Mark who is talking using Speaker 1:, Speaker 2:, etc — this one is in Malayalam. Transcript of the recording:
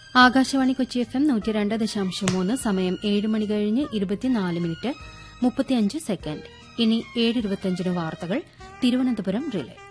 Speaker 1: ആകാശവാണി കൊച്ചി FM 102.3 സമയം 7 മണി കഴിഞ്ഞ് 24 മിനിറ്റ് 35 സെക്കൻഡ്. ഇനി 7:25 വാർത്തകൾ തിരുവനന്തപുരം റിലേ.